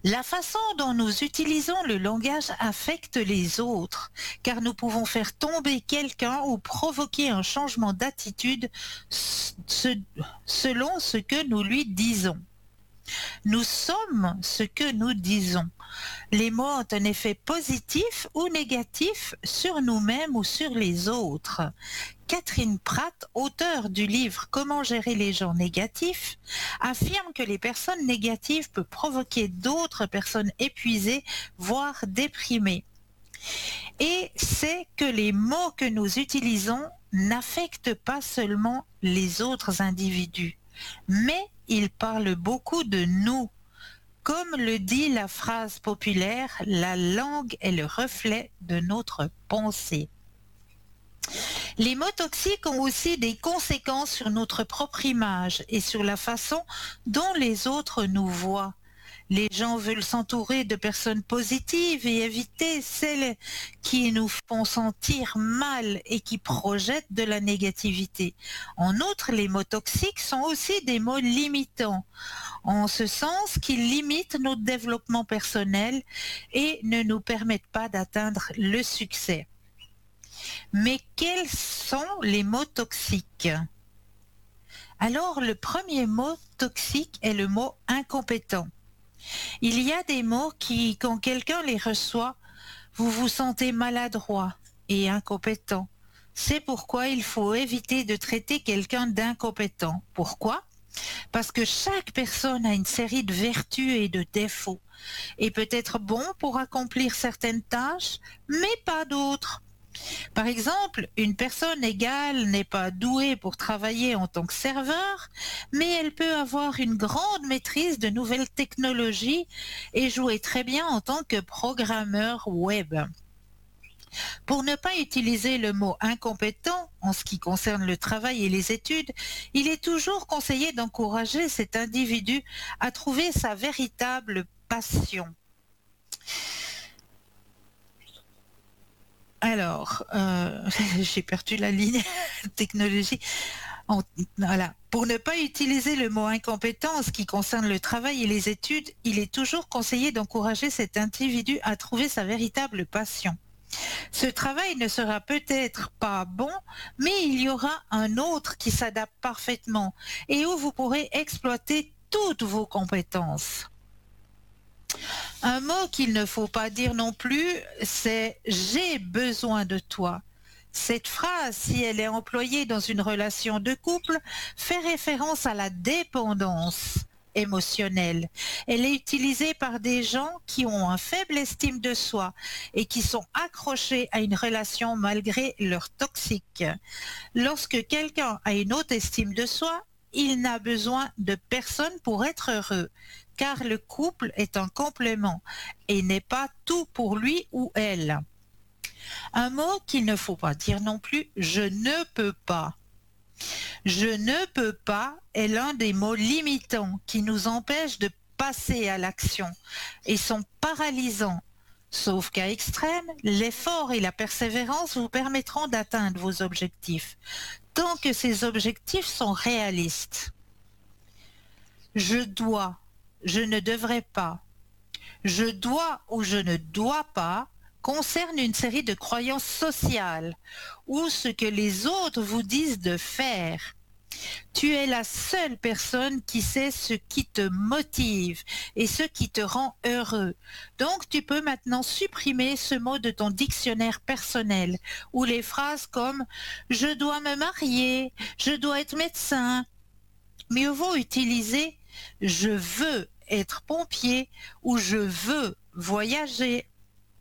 La façon dont nous utilisons le langage affecte les autres, car nous pouvons faire tomber quelqu'un ou provoquer un changement d'attitude selon ce que nous lui disons. Nous sommes ce que nous disons. Les mots ont un effet positif ou négatif sur nous-mêmes ou sur les autres. Catherine Pratt, auteure du livre Comment gérer les gens négatifs, affirme que les personnes négatives peuvent provoquer d'autres personnes épuisées, voire déprimées. Et c'est que les mots que nous utilisons n'affectent pas seulement les autres individus, mais ils parlent beaucoup de nous. Comme le dit la phrase populaire, la langue est le reflet de notre pensée. Les mots toxiques ont aussi des conséquences sur notre propre image et sur la façon dont les autres nous voient. Les gens veulent s'entourer de personnes positives et éviter celles qui nous font sentir mal et qui projettent de la négativité. En outre, les mots toxiques sont aussi des mots limitants, en ce sens qu'ils limitent notre développement personnel et ne nous permettent pas d'atteindre le succès. Mais quels sont les mots toxiques? Alors, le premier mot toxique est le mot incompétent. Il y a des mots qui, quand quelqu'un les reçoit, vous vous sentez maladroit et incompétent. C'est pourquoi il faut éviter de traiter quelqu'un d'incompétent. Pourquoi? Parce que chaque personne a une série de vertus et de défauts et peut être bon pour accomplir certaines tâches, mais pas d'autres. Par exemple, une personne égale n'est pas douée pour travailler en tant que serveur, mais elle peut avoir une grande maîtrise de nouvelles technologies et jouer très bien en tant que programmeur web. Pour ne pas utiliser le mot incompétent en ce qui concerne le travail et les études, il est toujours conseillé d'encourager cet individu à trouver sa véritable passion. Alors, j'ai perdu la ligne technologie. Voilà. Pour ne pas utiliser le mot incompétent en ce qui concerne le travail et les études, il est toujours conseillé d'encourager cet individu à trouver sa véritable passion. Ce travail ne sera peut-être pas bon, mais il y aura un autre qui s'adapte parfaitement et où vous pourrez exploiter toutes vos compétences. Un mot qu'il ne faut pas dire non plus, c'est « j'ai besoin de toi ». Cette phrase, si elle est employée dans une relation de couple, fait référence à la dépendance émotionnelle. Elle est utilisée par des gens qui ont une faible estime de soi et qui sont accrochés à une relation malgré leur toxique. Lorsque quelqu'un a une haute estime de soi, il n'a besoin de personne pour être heureux, car le couple est un complément et n'est pas tout pour lui ou elle. Un mot qu'il ne faut pas dire non plus, je ne peux pas. Je ne peux pas est l'un des mots limitants qui nous empêchent de passer à l'action et sont paralysants. Sauf qu'à extrême, l'effort et la persévérance vous permettront d'atteindre vos objectifs, tant que ces objectifs sont réalistes. Je dois, je ne devrais pas. Je dois ou je ne dois pas concerne une série de croyances sociales ou ce que les autres vous disent de faire. Tu es la seule personne qui sait ce qui te motive et ce qui te rend heureux. Donc tu peux maintenant supprimer ce mot de ton dictionnaire personnel ou les phrases comme « je dois me marier »,« je dois être médecin ». Mieux vaut utiliser « je veux être pompier » ou « je veux voyager ».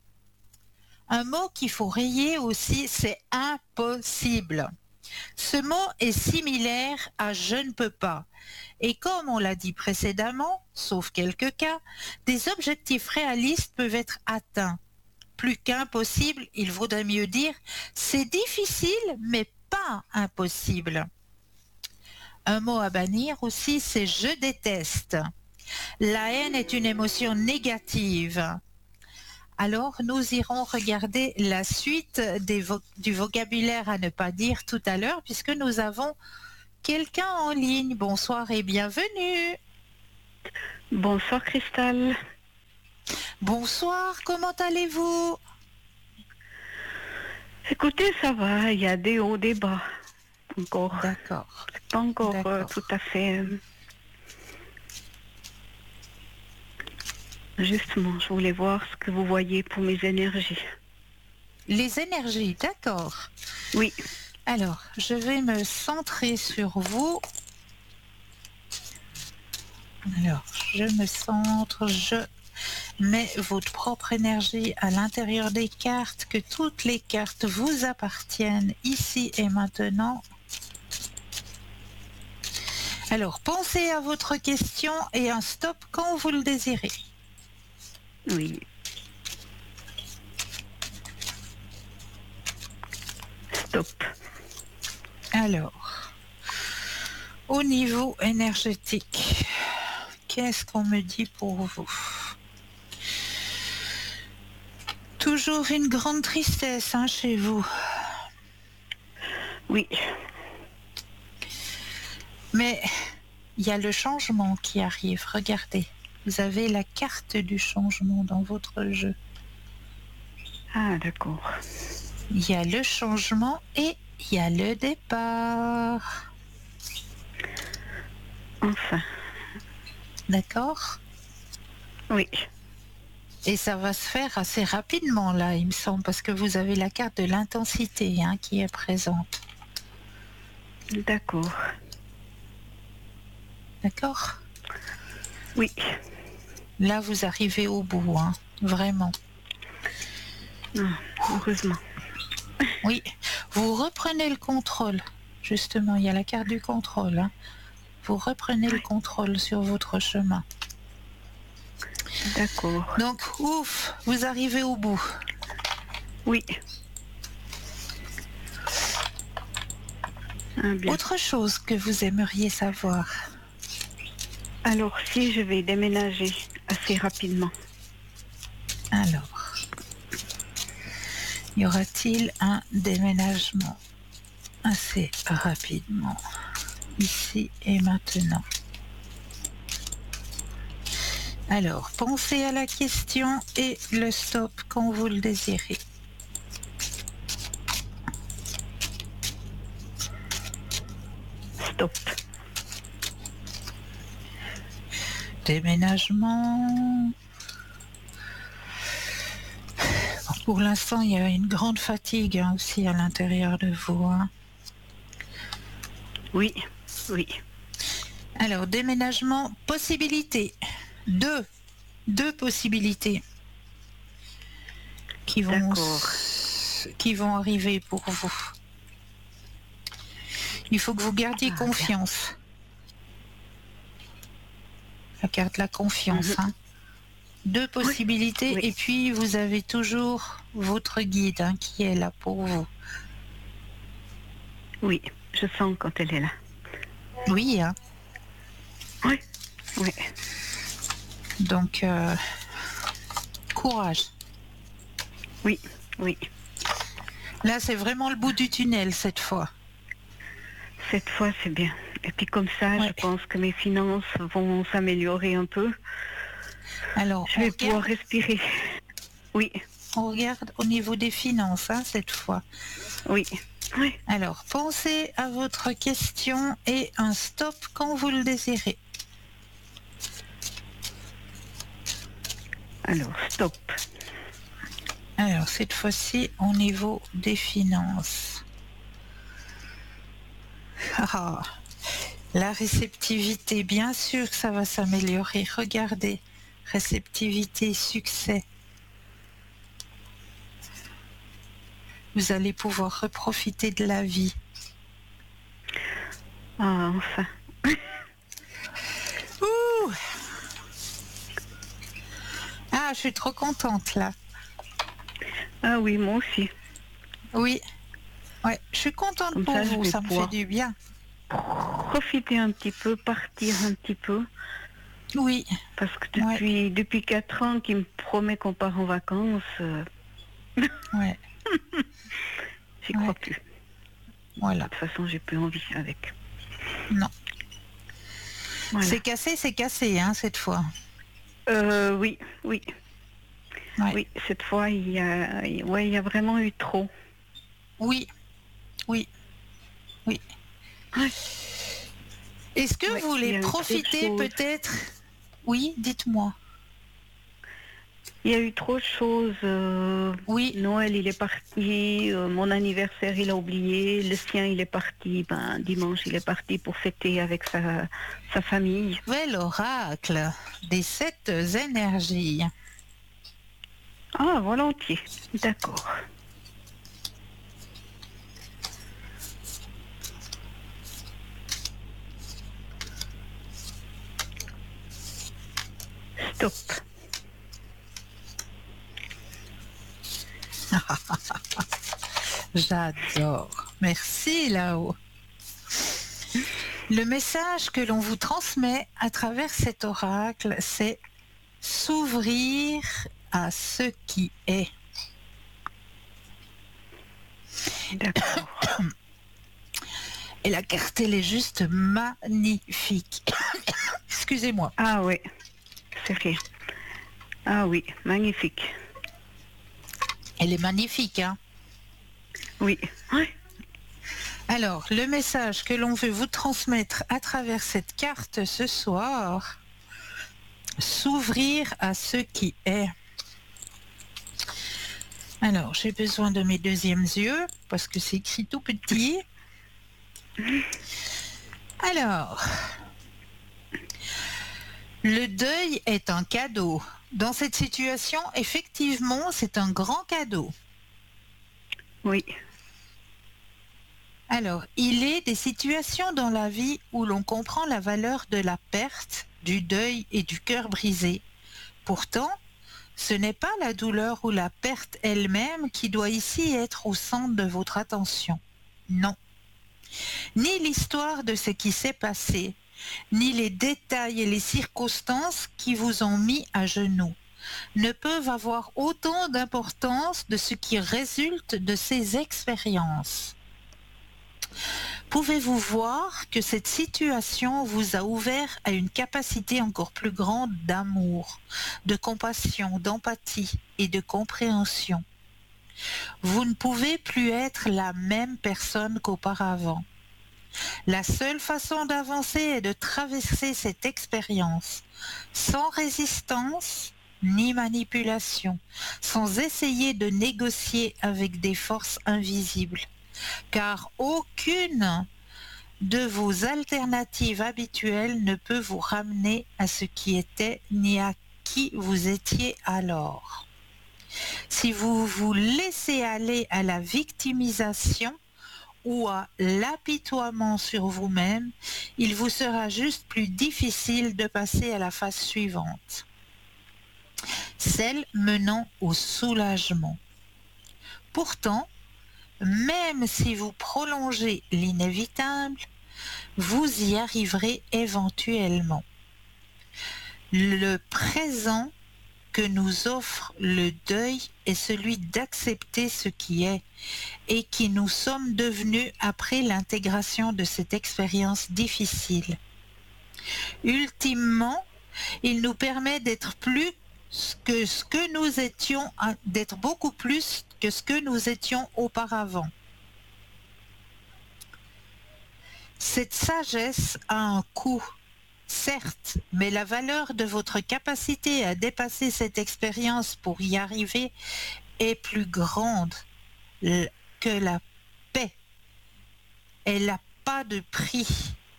Un mot qu'il faut rayer aussi, c'est « impossible ». Ce mot est similaire à « je ne peux pas ». Et comme on l'a dit précédemment, sauf quelques cas, des objectifs réalistes peuvent être atteints. Plus qu'impossible, il vaudrait mieux dire « c'est difficile, mais pas impossible ». Un mot à bannir aussi, c'est « je déteste ». La haine est une émotion négative. Alors, nous irons regarder la suite du vocabulaire à ne pas dire tout à l'heure, puisque nous avons quelqu'un en ligne. Bonsoir et bienvenue. Bonsoir Christelle. Bonsoir, comment allez-vous? Écoutez, ça va, il y a des hauts, des bas. Encore. D'accord, C'est pas encore tout d'accord. à fait. Justement, je voulais voir ce que vous voyez pour mes énergies. Les énergies, d'accord. Oui, Alors, je vais me centrer sur vous. Alors, je me centre, je mets votre propre énergie à l'intérieur des cartes, que toutes les cartes vous appartiennent ici et maintenant. Alors, pensez à votre question et un stop quand vous le désirez. oui. Stop. Alors, au niveau énergétique, qu'est-ce qu'on me dit pour vous? Toujours une grande tristesse chez vous. Oui, Mais il y a le changement qui arrive. Regardez, vous avez la carte du changement dans votre jeu. ah d'accord. Il y a le changement et il y a le départ. Enfin, D'accord? oui, Et ça va se faire assez rapidement là, il me semble, parce que vous avez la carte de l'intensité qui est présente. d'accord. D'accord? Oui, Là, vous arrivez au bout, vraiment. ah, heureusement. Oui, vous reprenez le contrôle. Justement, il y a la carte du contrôle. Vous reprenez le contrôle sur votre chemin. D'accord. Donc, ouf, vous arrivez au bout. Oui. Ah, bien. Autre chose que vous aimeriez savoir? Alors, si je vais déménager assez rapidement. Alors, y aura-t-il un déménagement assez rapidement, ici et maintenant? Alors, pensez à la question et le stop quand vous le désirez. Stop. Déménagement. Pour l'instant, il y a une grande fatigue aussi à l'intérieur de vous. Oui, oui. Alors, déménagement, possibilité. Deux possibilités qui D'accord. vont arriver pour vous. Il faut que vous gardiez Ah, confiance. La carte la confiance. Deux oui, possibilités oui, et puis vous avez toujours votre guide qui est là pour vous. oui. Je sens quand elle est là. Oui, Oui, oui. donc courage. Oui, oui. Là, c'est vraiment le bout du tunnel cette fois. Cette fois, c'est bien. Et puis comme ça, Ouais. je pense que mes finances vont s'améliorer un peu. Alors, Je vais pouvoir respirer. Oui, on regarde au niveau des finances cette fois. oui, oui. Alors, pensez à votre question et un stop quand vous le désirez. Alors, stop. Alors, cette fois-ci, au niveau des finances. Ah, la réceptivité, bien sûr que ça va s'améliorer. Regardez, réceptivité, succès. Vous allez pouvoir reprofiter de la vie. Ah, enfin. Ouh! Ah, je suis trop contente là. Ah oui, moi aussi. Oui, ouais, je suis contente Comme pour ça, je vous, vais ça me fait pouvoir du bien. profiter un petit peu, partir un petit peu. Oui, Parce que ouais, depuis 4 ans qu'il me promet qu'on part en vacances, ouais, j'y ouais, crois plus. De voilà. toute façon, j'ai plus envie avec. Non, Voilà. c'est cassé cette fois. Oui, oui. Ouais. Oui, cette fois, il y a vraiment eu trop. Oui, oui, oui. Ouais, Est-ce que ouais, vous il voulez y a eu trop de profiter choses. peut-être? Oui, dites-moi. Il y a eu trop de choses. Oui, Noël, il est parti. Mon anniversaire, il a oublié. Le sien, il est parti. Ben, dimanche, il est parti pour fêter avec sa famille. nouvel oracle des 7 énergies. Ah, volontiers. D'accord. Stop. J'adore. Merci là-haut. Le message que l'on vous transmet à travers cet oracle, c'est s'ouvrir à ce qui est. D'accord. Et la carte, elle est juste magnifique. Excusez-moi. Ah oui, c'est rien. Ah oui, magnifique. Elle est magnifique, hein? Oui. Ouais. Alors, le message que l'on veut vous transmettre à travers cette carte ce soir, s'ouvrir à ce qui est. Alors, j'ai besoin de mes deuxièmes yeux parce que c'est écrit tout petit. Alors, le deuil est un cadeau. Dans cette situation, effectivement, c'est un grand cadeau. Oui. Alors, il est des situations dans la vie où l'on comprend la valeur de la perte, du deuil et du cœur brisé. Pourtant, ce n'est pas la douleur ou la perte elle-même qui doit ici être au centre de votre attention. Non. Ni l'histoire de ce qui s'est passé, ni les détails et les circonstances qui vous ont mis à genoux ne peuvent avoir autant d'importance de ce qui résulte de ces expériences. Pouvez-vous voir que cette situation vous a ouvert à une capacité encore plus grande d'amour, de compassion, d'empathie et de compréhension? Vous ne pouvez plus être la même personne qu'auparavant. La seule façon d'avancer est de traverser cette expérience sans résistance ni manipulation, sans essayer de négocier avec des forces invisibles, car aucune de vos alternatives habituelles ne peut vous ramener à ce qui était ni à qui vous étiez alors. Si vous vous laissez aller à la victimisation ou à l'apitoiement sur vous-même, il vous sera juste plus difficile de passer à la phase suivante, celle menant au soulagement. Pourtant, même si vous prolongez l'inévitable, vous y arriverez éventuellement. Le présent que nous offre le deuil est celui d'accepter ce qui est et qui nous sommes devenus après l'intégration de cette expérience difficile. Ultimement, il nous permet d'être d'être beaucoup plus que ce que nous étions auparavant. Cette sagesse a un coût, certes, mais la valeur de votre capacité à dépasser cette expérience pour y arriver est plus grande que la paix. Elle n'a pas de prix.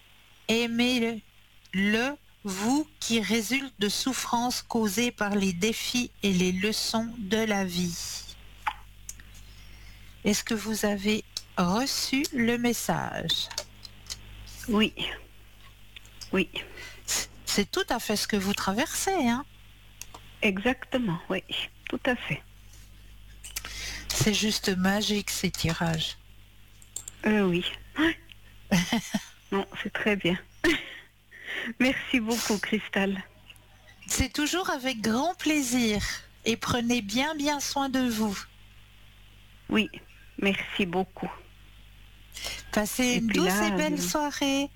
Aimez-le, vous qui résulte de souffrances causées par les défis et les leçons de la vie. Est-ce que vous avez reçu le message? Oui. Oui. C'est tout à fait ce que vous traversez, hein? Exactement. Oui. Tout à fait. C'est juste magique, ces tirages. Oui. Ouais. Non, c'est très bien. Merci beaucoup, Cristal. C'est toujours avec grand plaisir. Et prenez bien soin de vous. Oui. Merci beaucoup. Passez une douce et belle soirée.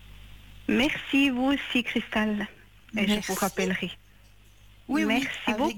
Merci, vous aussi, Cristal. Et je vous Merci. rappellerai. Oui, Merci beaucoup. avec